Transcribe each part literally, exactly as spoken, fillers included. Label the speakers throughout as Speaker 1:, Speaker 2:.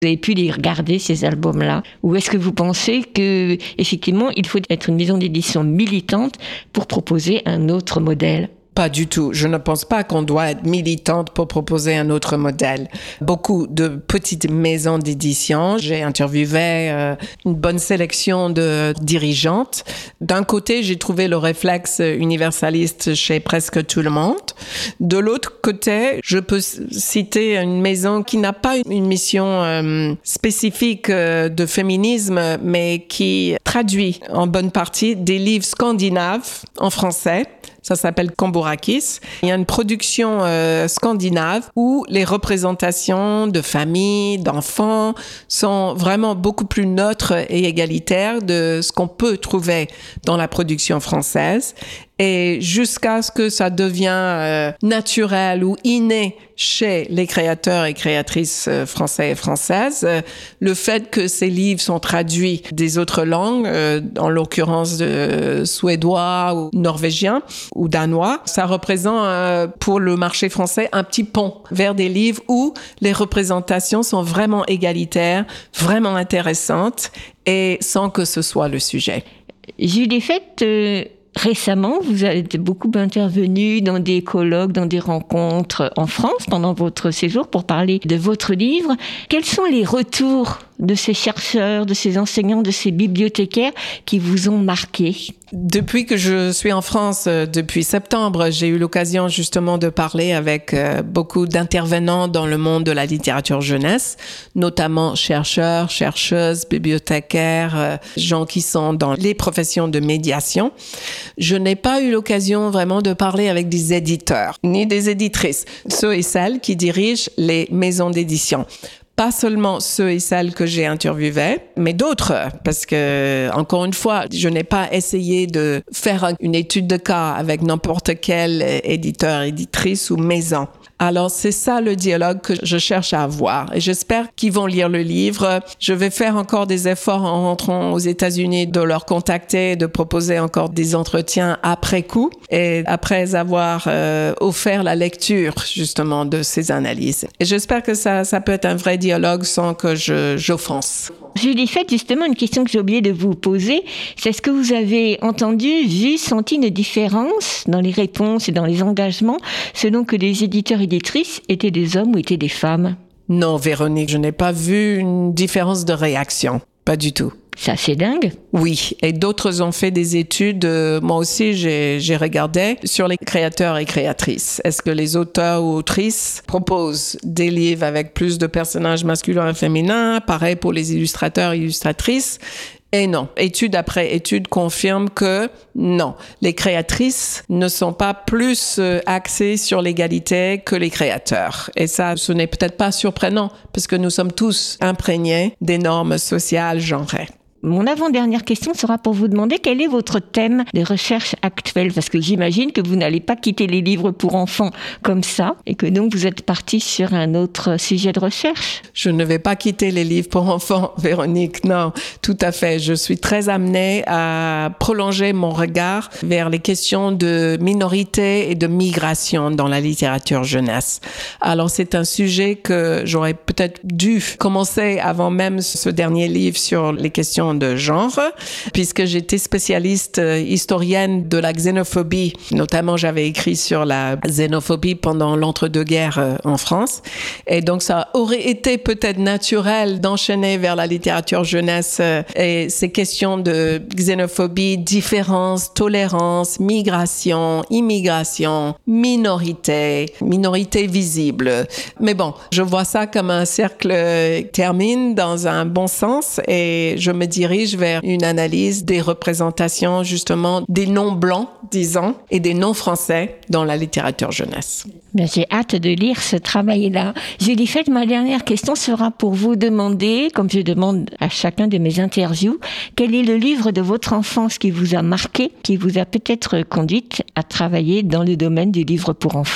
Speaker 1: Vous avez pu les regarder, ces albums-là? Ou est-ce que vous pensez que, effectivement, il faut être une maison d'édition militante pour proposer un autre modèle?
Speaker 2: Pas du tout. Je ne pense pas qu'on doit être militante pour proposer un autre modèle. Beaucoup de petites maisons d'édition. J'ai interviewé euh, une bonne sélection de dirigeantes. D'un côté, j'ai trouvé le réflexe universaliste chez presque tout le monde. De l'autre côté, je peux citer une maison qui n'a pas une mission euh, spécifique euh, de féminisme, mais qui traduit en bonne partie des livres scandinaves en français. Ça s'appelle Kambourakis. Il y a une production euh, scandinave où les représentations de familles, d'enfants sont vraiment beaucoup plus neutres et égalitaires de ce qu'on peut trouver dans la production française. Et jusqu'à ce que ça devienne euh, naturel ou inné chez les créateurs et créatrices euh, français et françaises, euh, le fait que ces livres sont traduits des autres langues, euh, en l'occurrence de suédois ou norvégien ou danois, ça représente euh, pour le marché français un petit pont vers des livres où les représentations sont vraiment égalitaires, vraiment intéressantes et sans que ce soit le sujet.
Speaker 1: Julie Fête, euh... récemment, vous êtes beaucoup intervenu dans des colloques, dans des rencontres en France pendant votre séjour pour parler de votre livre. Quels sont les retours de ces chercheurs, de ces enseignants, de ces bibliothécaires qui vous ont marqué?
Speaker 2: Depuis que je suis en France, euh, depuis septembre, j'ai eu l'occasion justement de parler avec euh, beaucoup d'intervenants dans le monde de la littérature jeunesse, notamment chercheurs, chercheuses, bibliothécaires, euh, gens qui sont dans les professions de médiation. Je n'ai pas eu l'occasion vraiment de parler avec des éditeurs, ni des éditrices, ceux et celles qui dirigent les maisons d'édition. Pas seulement ceux et celles que j'ai interviewés, mais d'autres, parce que, encore une fois, je n'ai pas essayé de faire une étude de cas avec n'importe quel éditeur, éditrice ou maison. Alors, c'est ça le dialogue que je cherche à avoir. Et j'espère qu'ils vont lire le livre. Je vais faire encore des efforts en rentrant aux États-Unis de leur contacter, de proposer encore des entretiens après coup et après avoir euh, offert la lecture, justement, de ces analyses. Et j'espère que ça, ça peut être un vrai dialogue sans que je, j'offense.
Speaker 1: Julie Fête, justement, une question que j'ai oublié de vous poser, c'est est-ce que vous avez entendu, vu, senti une différence dans les réponses et dans les engagements selon que les éditeurs et éditrices étaient des hommes ou étaient des femmes?
Speaker 2: Non, Véronique, je n'ai pas vu une différence de réaction. Pas du tout.
Speaker 1: Ça, c'est dingue.
Speaker 2: Oui, et d'autres ont fait des études. Euh, moi aussi, j'ai, j'ai regardé sur les créateurs et créatrices. Est-ce que les auteurs ou autrices proposent des livres avec plus de personnages masculins et féminins? Pareil pour les illustrateurs et illustratrices. Et non, étude après étude confirme que non, les créatrices ne sont pas plus axées sur l'égalité que les créateurs. Et ça, ce n'est peut-être pas surprenant, parce que nous sommes tous imprégnés des normes sociales genrées.
Speaker 1: Mon avant-dernière question sera pour vous demander quel est votre thème de recherche actuel, parce que j'imagine que vous n'allez pas quitter les livres pour enfants comme ça, et que donc vous êtes parti sur un autre sujet de recherche.
Speaker 2: Je ne vais pas quitter les livres pour enfants, Véronique, non, tout à fait. Je suis très amenée à prolonger mon regard vers les questions de minorité et de migration dans la littérature jeunesse. Alors c'est un sujet que j'aurais peut-être dû commencer avant même ce dernier livre sur les questions de genre, puisque j'étais spécialiste euh, historienne de la xénophobie. Notamment, j'avais écrit sur la xénophobie pendant l'entre-deux-guerres euh, en France. Et donc, ça aurait été peut-être naturel d'enchaîner vers la littérature jeunesse euh, et ces questions de xénophobie, différence, tolérance, migration, immigration, minorité, minorité visible. Mais bon, je vois ça comme un cercle termine dans un bon sens et je me dis dirige vers une analyse des représentations justement des non-blancs, disons, et des non-français dans la littérature jeunesse.
Speaker 1: Bien, j'ai hâte de lire ce travail-là. Julie Fête, ma dernière question sera pour vous demander, comme je demande à chacun de mes interviews, quel est le livre de votre enfance qui vous a marqué, qui vous a peut-être conduite à travailler dans le domaine du livre pour enfants?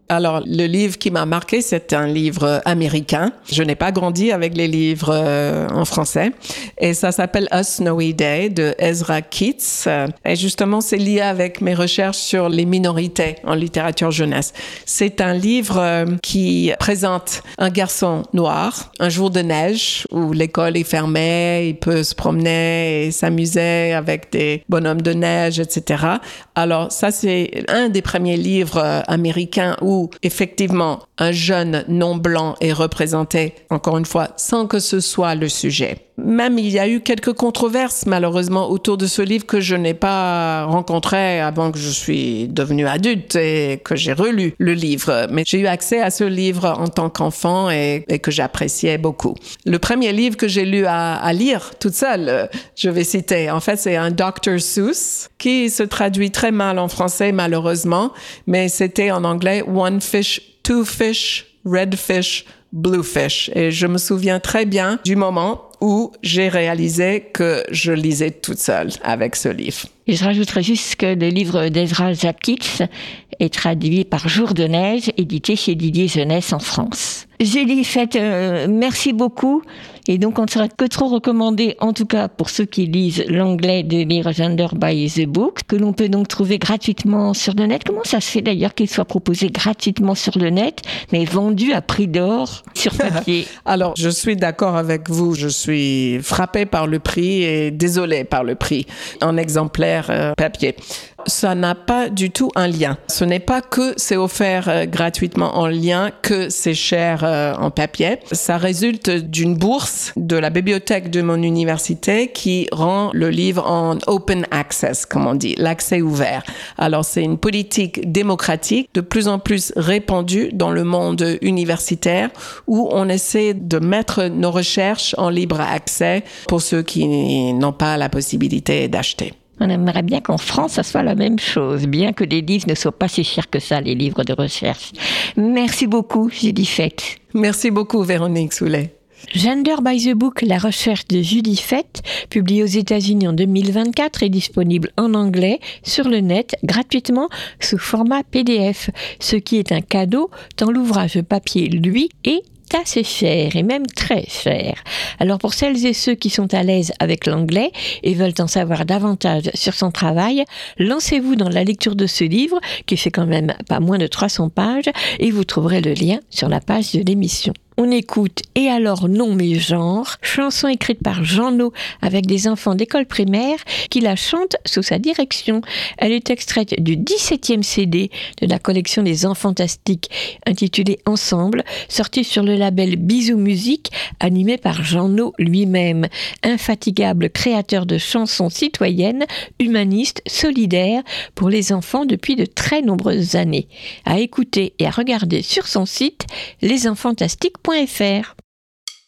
Speaker 2: Alors, le livre qui m'a marqué, c'est un livre américain. Je n'ai pas grandi avec les livres euh, en français. Et ça s'appelle A Snowy Day de Ezra Keats. Et justement, c'est lié avec mes recherches sur les minorités en littérature jeunesse. C'est un livre euh, qui présente un garçon noir, un jour de neige où l'école est fermée, il peut se promener et s'amuser avec des bonhommes de neige, et cetera. Alors, ça, c'est un des premiers livres euh, américains où où effectivement un jeune non blanc est représenté, encore une fois, sans que ce soit le sujet. Même il y a eu quelques controverses malheureusement autour de ce livre que je n'ai pas rencontré avant que je suis devenue adulte et que j'ai relu le livre. Mais j'ai eu accès à ce livre en tant qu'enfant et, et que j'appréciais beaucoup. Le premier livre que j'ai lu à, à lire toute seule, je vais citer, en fait c'est un docteur Seuss qui se traduit très mal en français malheureusement, mais c'était en anglais One Fish, Two Fish, Red Fish, Blue Fish. Et je me souviens très bien du moment où j'ai réalisé que je lisais toute seule avec ce livre.
Speaker 1: Et je rajouterais juste que le livre d'Ezra Keats est traduit par Jour de neige, édité chez Didier Jeunesse en France. Julie Fett, euh, merci beaucoup. Et donc, on ne saurait que trop recommander, en tout cas pour ceux qui lisent l'anglais, de lire Gender by the Book, que l'on peut donc trouver gratuitement sur le net. Comment ça se fait d'ailleurs qu'il soit proposé gratuitement sur le net, mais vendu à prix d'or sur papier?
Speaker 2: Alors, je suis d'accord avec vous. Je suis frappée par le prix et désolée par le prix en exemplaire euh, papier. Ça n'a pas du tout un lien. Ce n'est pas que c'est offert euh, gratuitement en lien, que c'est cher euh, en papier. Ça résulte d'une bourse de la bibliothèque de mon université qui rend le livre en open access, comme on dit, l'accès ouvert. Alors, c'est une politique démocratique de plus en plus répandue dans le monde universitaire où on essaie de mettre nos recherches en libre accès pour ceux qui n'ont pas la possibilité d'acheter.
Speaker 1: On aimerait bien qu'en France, ça soit la même chose, bien que les livres ne soient pas si chers que ça, les livres de recherche. Merci beaucoup, Julie Fett.
Speaker 2: Merci beaucoup, Véronique Soulet.
Speaker 3: Gender by the Book, la recherche de Julie Fett, publiée aux États-Unis en deux mille vingt-quatre, est disponible en anglais sur le net gratuitement sous format P D F, ce qui est un cadeau tant l'ouvrage papier, lui, est assez cher et même très cher. Alors pour celles et ceux qui sont à l'aise avec l'anglais et veulent en savoir davantage sur son travail, lancez-vous dans la lecture de ce livre qui fait quand même pas moins de trois cents pages et vous trouverez le lien sur la page de l'émission. On écoute « Et alors non mais genre », chanson écrite par Jean No avec des enfants d'école primaire qui la chantent sous sa direction. Elle est extraite du dix-septième C D de la collection des Enfantastiques intitulée Ensemble, sortie sur le label Bisous Musique, animé par Jean No lui-même, infatigable créateur de chansons citoyennes, humanistes, solidaires pour les enfants depuis de très nombreuses années. À écouter et à regarder sur son site lesenfantastiques point fr.